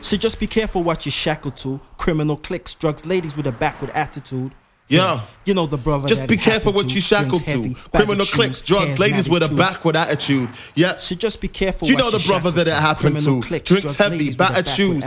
So just be careful what you're shackled to. Criminal cliques, drugs, ladies with a backward attitude. Yeah. You know the brother. Just that be it careful happened what you shackled heavy, to. Criminal baggy cliques, shoes, drugs, hands ladies with a attitude. backward attitude. Yeah. So just be careful You what know the you're brother shackled that it to. happened Criminal to. cliques, Drinks drugs, heavy, ladies with a battered backward shoes,